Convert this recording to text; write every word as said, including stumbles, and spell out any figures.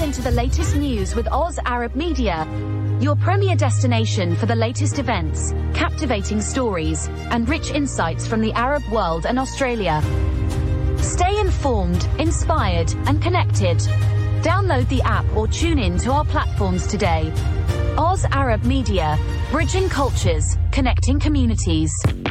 into the latest news with Oz Arab Media, your premier destination for the latest events, captivating stories, and rich insights from the Arab world and Australia. Stay informed, inspired, and connected. Download the app or tune in to our platforms today. Oz Arab Media, bridging cultures, connecting communities.